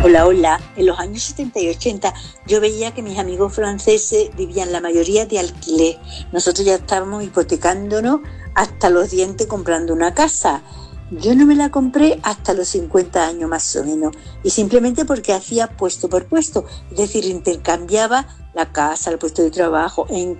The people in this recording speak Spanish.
Hola, hola. En los años 70 y 80 yo veía que mis amigos franceses vivían la mayoría de alquiler. Nosotros ya estábamos hipotecándonos hasta los dientes comprando una casa. Yo no me la compré hasta los 50 años más o menos, y simplemente porque hacía puesto por puesto, es decir, intercambiaba la casa, el puesto de trabajo,